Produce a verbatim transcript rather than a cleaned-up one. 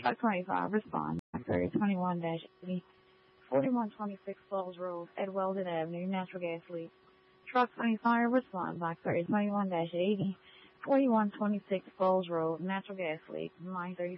Truck twenty-five, respond. Black thirty, twenty-one eighty, forty-one twenty-six Falls Road, Ed Weldon Avenue, natural gas leak. Truck twenty-five, respond. Black thirty, twenty-one eighty, forty-one twenty-six Falls Road, natural gas leak. nine thirty.